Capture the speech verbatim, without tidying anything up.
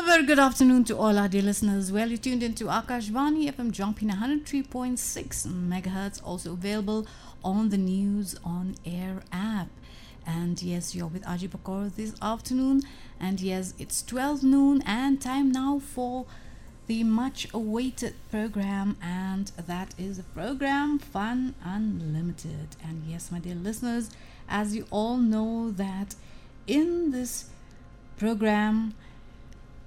A very good afternoon to all our dear listeners. Well, you tuned into Akashvani F M Jongpina one hundred three point six megahertz, also available on the News on Air app. And yes, you're with Aji Pakor this afternoon. And yes, it's twelve noon and time now for the much awaited program, and that is the program Fun Unlimited. And yes, my dear listeners, as you all know that in this program